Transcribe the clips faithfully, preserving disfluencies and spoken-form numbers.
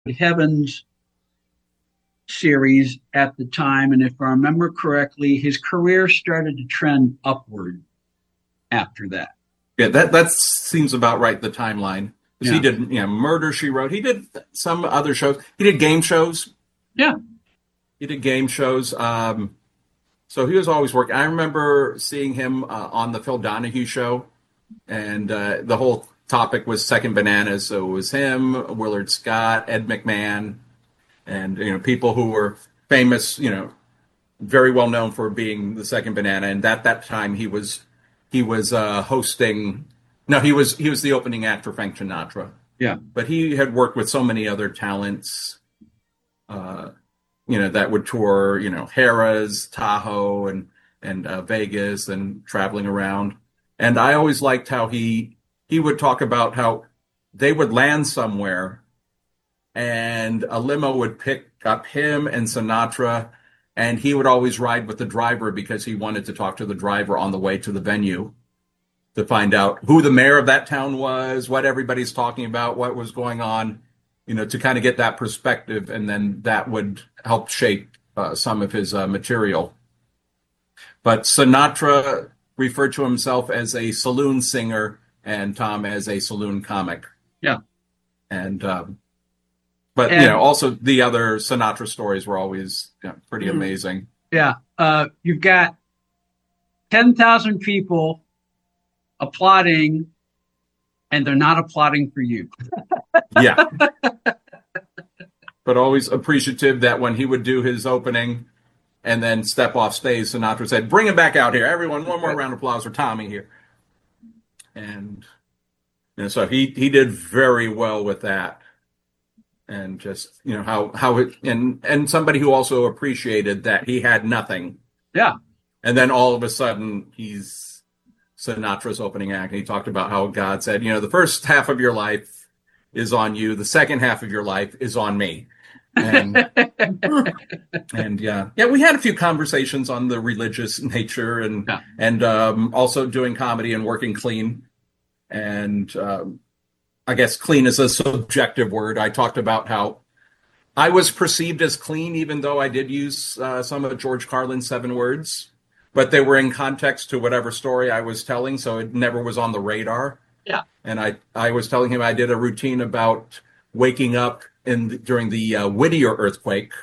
Heavens series at the time, and if I remember correctly, his career started to trend upward after that. Yeah, that that seems about right. The timeline, because Yeah. he did, you know, Murder She Wrote. He did some other shows. He did game shows. Yeah, He did game shows. Um, so he was always working. I remember seeing him uh, on the Phil Donahue show, and uh, the whole topic was second bananas. So it was him, Willard Scott, Ed McMahon, and you know people who were famous. You know, very well known for being the second banana. And at that time, he was he was uh, hosting. No, he was he was the opening act for Frank Sinatra. yeah, But he had worked with so many other talents. Uh, you know, that would tour, you know, Harrah's, Tahoe, and and uh, Vegas, and traveling around. And I always liked how he he would talk about how they would land somewhere, and a limo would pick up him and Sinatra, and he would always ride with the driver because he wanted to talk to the driver on the way to the venue to find out who the mayor of that town was, what everybody's talking about, what was going on, you know, to kind of get that perspective, and then that would help shape uh, some of his uh, material. But Sinatra referred to himself as a saloon singer, and Tom as a saloon comic. yeah. And um, but And- you know, also the other Sinatra stories were always, you know, pretty Mhm. amazing. Yeah. Uh, you've got ten thousand people applauding, and they're not applauding for you. Yeah. But always appreciative that when he would do his opening and then step off stage, Sinatra said, "Bring him back out here. Everyone, one more round of applause for Tommy here." And you know, so he, he did very well with that. And just, you know, how, how it, and, and somebody who also appreciated that he had nothing. Yeah. And then all of a sudden he's Sinatra's opening act. And he talked about how God said, you know, the first half of your life is on you. The second half of your life is on me. And, and yeah, yeah, we had a few conversations on the religious nature, and, Yeah. and, um, also doing comedy and working clean. And, um, I guess clean is a subjective word. I talked about how I was perceived as clean, even though I did use uh, some of George Carlin's seven words, but they were in context to whatever story I was telling, so it never was on the radar. Yeah. And I, I was telling him I did a routine about waking up in the, during the uh, Whittier earthquake,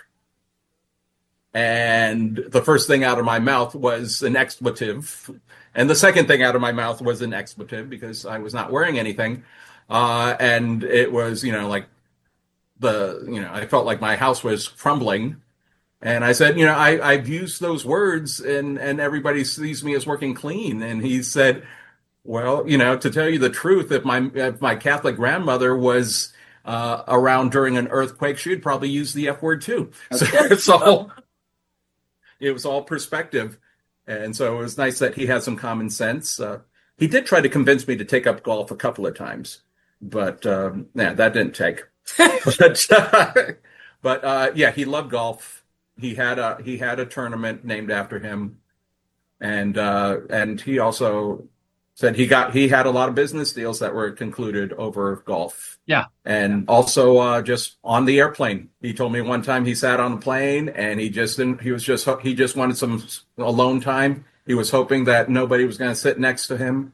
and the first thing out of my mouth was an expletive, and the second thing out of my mouth was an expletive because I was not wearing anything. Uh, and it was, you know, like the, you know, I felt like my house was crumbling. And I said, you know, I, I've used those words, and, and everybody sees me as working clean. And he said, well, you know, to tell you the truth, if my, if my Catholic grandmother was uh, around during an earthquake, she'd probably use the F word too. So it's all, it was all perspective. And so it was nice that he had some common sense. Uh, he did try to convince me to take up golf a couple of times. But um, yeah, that didn't take. but uh, but uh, yeah, he loved golf. He had a he had a tournament named after him, and uh, and he also said he got he had a lot of business deals that were concluded over golf. Yeah, and also uh, just on the airplane. He told me one time he sat on a plane and he just didn't. He was just he just wanted some alone time. He was hoping that nobody was going to sit next to him,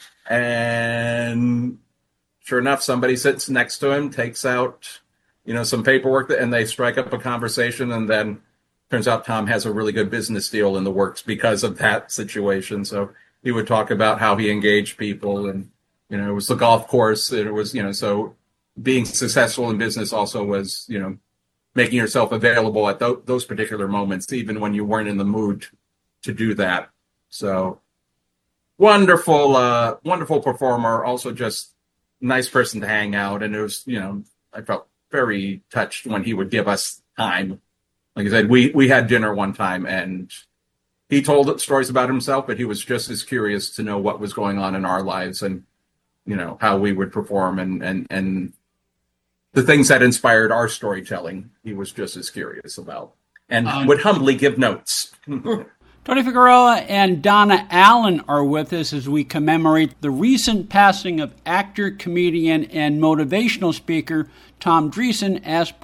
and sure enough, somebody sits next to him, takes out, you know, some paperwork, and they strike up a conversation. And then turns out Tom has a really good business deal in the works because of that situation. So he would talk about how he engaged people, and, you know, it was the golf course. And it was, you know, so being successful in business also was, you know, making yourself available at th- those particular moments, even when you weren't in the mood to do that. So wonderful, uh, wonderful performer. Also just nice person to hang out, and it was, you know, I felt very touched when he would give us time. Like I said, we we had dinner one time, and he told stories about himself, but he was just as curious to know what was going on in our lives, and, you know, how we would perform, and and and the things that inspired our storytelling. He was just as curious about, and Um, would humbly give notes. Tony Figueroa and Donna Allen are with us as we commemorate the recent passing of actor, comedian, and motivational speaker Tom Dreesen as